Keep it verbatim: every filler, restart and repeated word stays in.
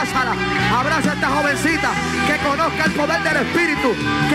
Abrázala. Abraza a esta jovencita que conozca el poder del Espíritu. Que